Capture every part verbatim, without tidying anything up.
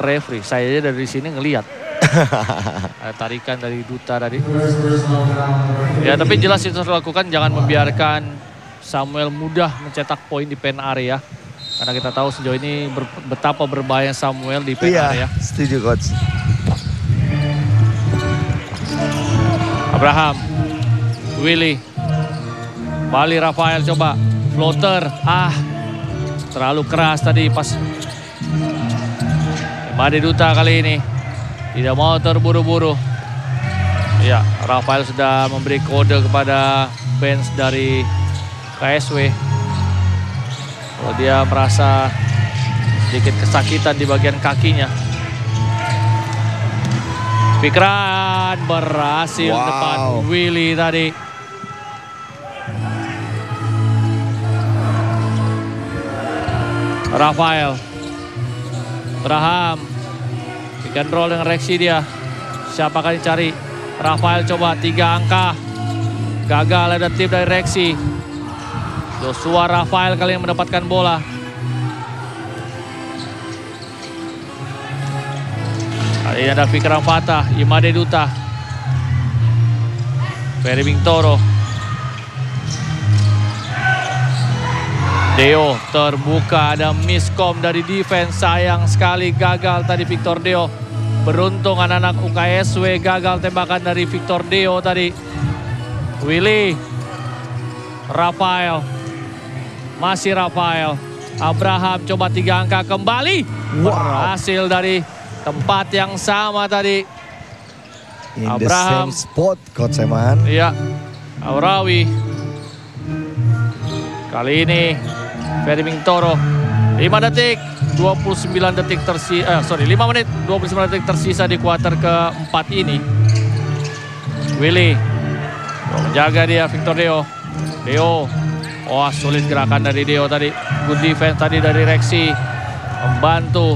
referee. Saya aja dari sini ngelihat. Ada tarikan dari Duta tadi. Ya tapi jelas itu harus dilakukan. Jangan membiarkan Samuel mudah mencetak poin di pen area. Karena kita tahu sejauh ini ber, betapa berbahaya Samuel di pen iya, area. Setuju coach. Abraham. Willy. Bali Rafael coba. Floater. Ah. Terlalu keras tadi pas. Imade Duta kali ini. Tidak mau terburu-buru. Ya, Rafael sudah memberi kode kepada fans dari K S W. Kalau dia merasa sedikit kesakitan di bagian kakinya. Fikran berhasil wow. depan Willy tadi. Rafael. Abraham. Pick and roll dengan Rexy dia. Siapa akan dicari? Rafael coba tiga angka. Gagal, ada tip dari Rexy. Joshua Rafael kali yang mendapatkan bola. Kali ini ada Fikran Fatah. Imade Duta. Ferry Bintoro. Deo terbuka, ada miskom dari defense. Sayang sekali gagal tadi Victor Deo. Beruntung anak-anak U K S W gagal tembakan dari Victor Deo tadi. Willy. Rafael. Masih Rafael. Abraham coba tiga angka kembali. Wow. Berhasil dari tempat yang sama tadi. In Abraham. the same spot Coach Eman. Iya. Aurawi. Kali ini Ferry Bintoro. lima detik. dua puluh sembilan detik tersisa. Eh, sorry, lima menit. dua puluh sembilan detik tersisa di kuarter keempat ini. Willy. Menjaga dia Victor Deo. Deo. Wah, oh, sulit gerakan dari Deo tadi. Good defense tadi dari Rexy. Membantu.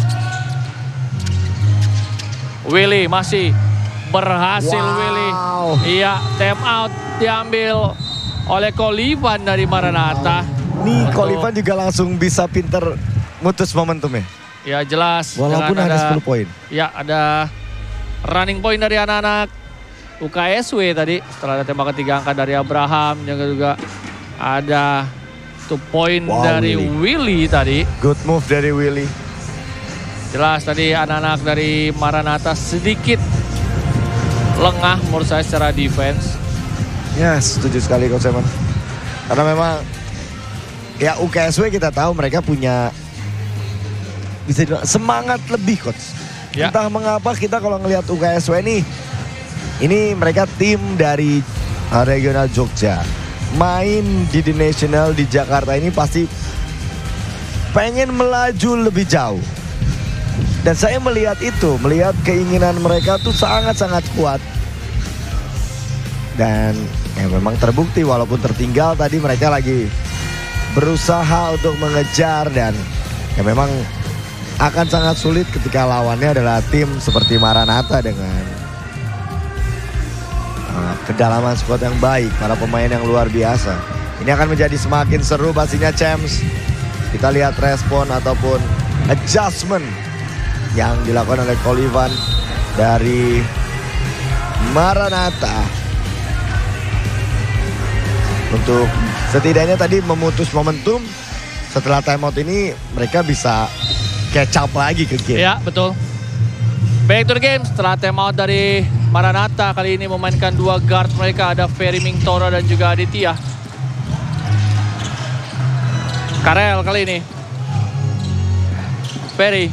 Willy masih berhasil wow. Willy. Iya, time out diambil oleh Kolivan dari Maranatha. Nih Kolivan juga langsung bisa pinter mutus momentum ya. Ya jelas. Walaupun hanya sepuluh poin. Ya ada running point dari anak-anak U K S W tadi. Setelah ada tembakan tiga angka dari Abraham. Juga juga ada two point wow, dari Willy. Willy tadi. Good move dari Willy. Jelas tadi anak-anak dari Maranatha sedikit lengah menurut saya secara defense. Ya setuju sekali Coach Eman. Karena memang ya U K S W kita tahu mereka punya bisa dibilang semangat lebih Coach. Ya. Entah mengapa kita kalau ngelihat U K S W ini, ini mereka tim dari uh, regional Jogja. Main di The National di Jakarta ini pasti pengen melaju lebih jauh. Dan saya melihat itu, melihat keinginan mereka tuh sangat-sangat kuat. Dan ya memang terbukti walaupun tertinggal tadi mereka lagi berusaha untuk mengejar dan ya memang akan sangat sulit ketika lawannya adalah tim seperti Maranatha dengan uh, kedalaman squad yang baik, para pemain yang luar biasa. Ini akan menjadi semakin seru pastinya Champs. Kita lihat respon ataupun adjustment yang dilakukan oleh Kolivan dari Maranatha. Untuk setidaknya tadi memutus momentum. Setelah timeout ini mereka bisa catch up lagi ke game. Ya betul. Back to the game. Setelah timeout dari Maranatha kali ini memainkan dua guard mereka. Ada Ferry Bintoro dan juga Aditya. Karel kali ini. Ferry.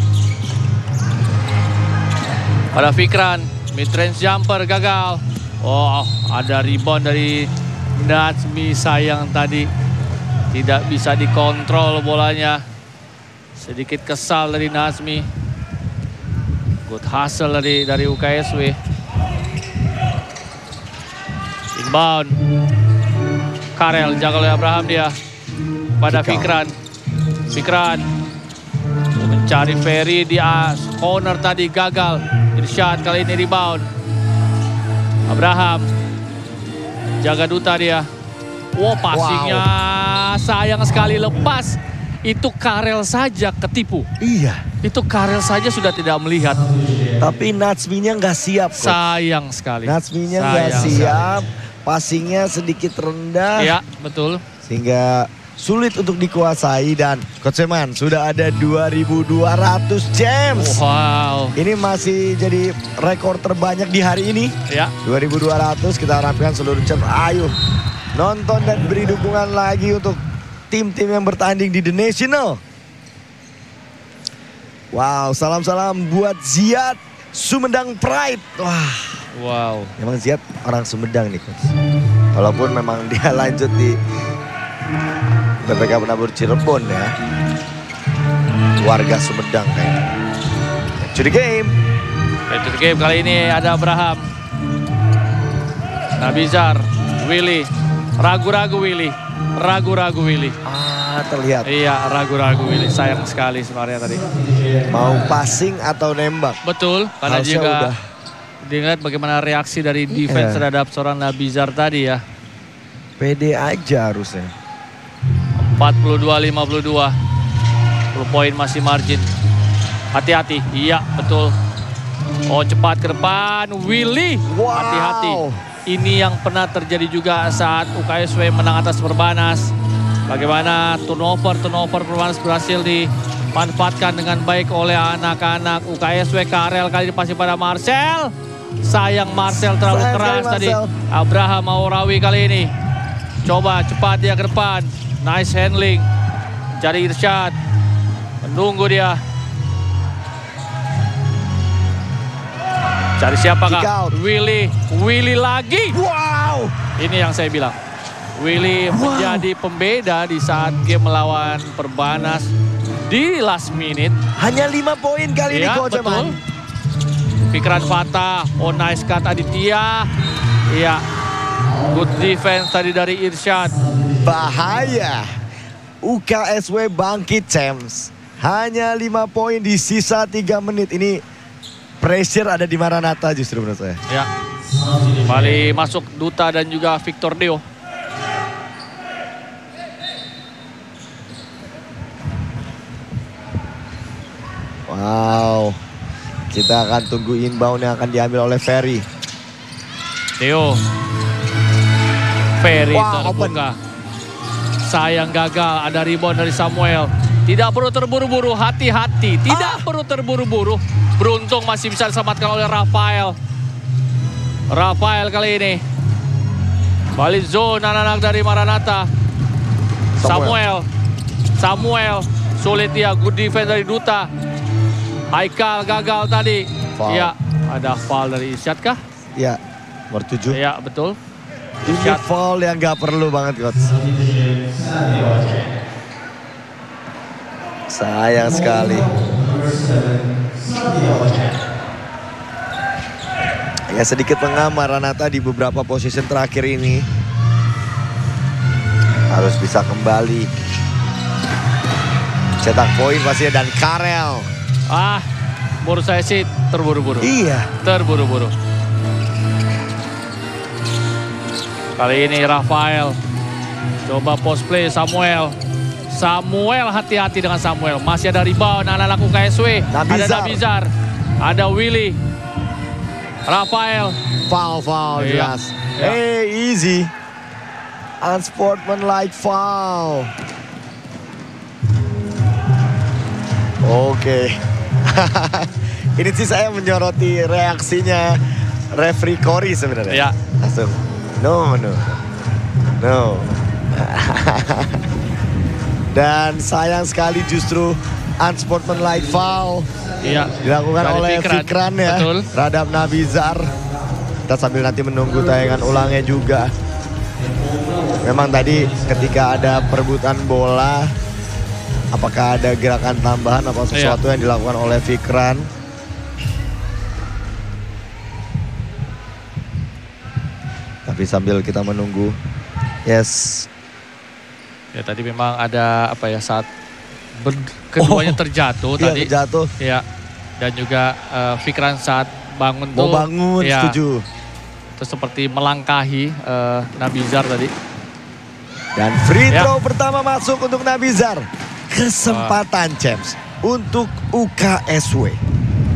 Pada Fikran. Mid-range jumper gagal. Oh ada rebound dari Nazmi. Sayang tadi tidak bisa dikontrol bolanya. Sedikit kesal dari Nazmi. Good hustle dari dari U K S W. Inbound. Karel jaga oleh Abraham dia. Pada Fikran. Fikran mencari Ferry di corner tadi gagal. Irsyad kali ini rebound. Abraham jaga Duta dia. Wow, passingnya wow. Sayang sekali lepas. Itu Karel saja ketipu. Iya. Itu Karel saja sudah tidak melihat. Tapi Natsminya nggak siap. Coach. Sayang sekali. Natsminya nggak siap. Passingnya sedikit rendah. Iya, betul. Sehingga sulit untuk dikuasai dan Coach Eman sudah ada dua ribu dua ratus gems. Wow. Ini masih jadi rekor terbanyak di hari ini. Ya. dua ribu dua ratus kita harapkan seluruh gems. Ayo nonton dan beri dukungan lagi untuk tim-tim yang bertanding di The National. Wow, salam-salam buat Ziad Sumedang Pride. Wah. Wow. Memang Ziad orang Sumedang nih Coach. Walaupun memang dia lanjut di B P K Penabur Cirebon ya. Warga Sumedang kayaknya. Back to the game. Back to the game kali ini ada Abraham. Nabizar. Willy. Ragu-ragu Willy. Ragu-ragu Willy. Ah, terlihat. Iya, ragu-ragu Willy. Sayang sekali sebenarnya tadi. Mau passing atau nembak. Betul, karena Harusnya juga udah. dilihat bagaimana reaksi dari defense Iya. terhadap seorang Nabizar tadi ya. Pede aja harusnya. empat puluh dua lima puluh dua. sepuluh poin masih margin. Hati-hati. Iya, betul. Oh, cepat ke depan. Willy. Wow. Hati-hati. Ini yang pernah terjadi juga saat U K S W menang atas Perbanas. Bagaimana turnover-turnover Perbanas berhasil dimanfaatkan dengan baik oleh anak-anak U K S W. Karel kali ini pasti pada Marcel. Sayang Marcel terlalu Sayang keras sekali, tadi. Marcel. Abraham Maurawi kali ini. Coba cepat dia ke depan. Nice handling. Cari Irsyad. Menunggu dia. Cari siapa Kick kah? out. Willy. Willy lagi. Wow. Ini yang saya bilang. Willy Wow. menjadi pembeda di saat game melawan Perbanas di last minute. Hanya lima poin kali ini Iya, Coach betul. Eman. Pikiran Fatah. Oh, nice cut Aditya. Iya. Good defense tadi dari Irsyad. Bahaya. U K S W bangkit Champs. Hanya lima poin di sisa tiga menit. Ini pressure ada di Maranatha justru menurut saya. Ya. Kembali masuk Duta dan juga Victor Deo. Wow. Kita akan tunggu inbound yang akan diambil oleh Ferry. Deo. Ferry Wah, terbuka. Sayang gagal, ada rebound dari Samuel. Tidak perlu terburu-buru, hati-hati. Tidak Ah. perlu terburu-buru. Beruntung masih bisa diselamatkan oleh Rafael. Rafael kali ini. Balik zone anak-anak dari Maranatha. Samuel. Samuel. Sulit dia, good defense dari Duta. Haikal gagal tadi. Foul. Iya, ada foul dari Irsyad kah? Ya, nomor tujuh. Iya, betul. Ini Irsyad. foul yang gak perlu banget Coach. Sayang sekali. Ya sedikit mengamar Maranatha di beberapa posisi terakhir ini. Harus bisa kembali. Cetak poin pastinya dan Karel. Ah, menurut saya sih terburu-buru. Iya. Terburu-buru. Kali ini Rafael. Coba post play Samuel. Samuel, hati-hati dengan Samuel. Masih ada rebound anak-anak U K S W. Nabizar. Ada Nabizar. Ada Willy. Rafael. Foul, foul Iya. jelas. Ya. Hey, easy. Unsportsmanlike foul. Oke. Ini sih saya menyoroti reaksinya referee Corey sebenarnya. Ya. Langsung. No, no. No. Dan sayang sekali justru unsportsmanlike foul Iya. dilakukan Dari oleh Fikran. Fikran ya. Betul. Terhadap Nabizar. Kita sambil nanti menunggu tayangan ulangnya juga. Memang tadi ketika ada perebutan bola, apakah ada gerakan tambahan atau sesuatu Iya. yang dilakukan oleh Fikran? Tapi sambil kita menunggu, yes. Ya tadi memang ada apa ya saat ber- keduanya Oh, terjatuh Iya, tadi. jatuh. Ya. Dan juga eh, Fikran saat bangun Mau tuh. bangun, ya, setuju. Terus seperti melangkahi eh, Nabizar tadi. Dan free Ya. throw pertama masuk untuk Nabizar. Kesempatan Champs. untuk U K S W.